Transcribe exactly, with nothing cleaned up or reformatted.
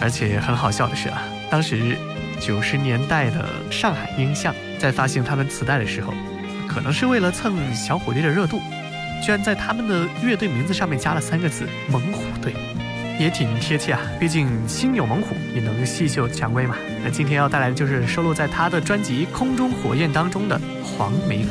而且很好笑的是啊，当时九十年代的上海音像在发行他们磁带的时候，可能是为了蹭小虎队的热度，居然在他们的乐队名字上面加了三个字猛虎队，也挺贴切啊，毕竟心有猛虎也能细嗅蔷薇嘛。那今天要带来的就是收录在他的专辑《空中火焰》当中的黄玫瑰。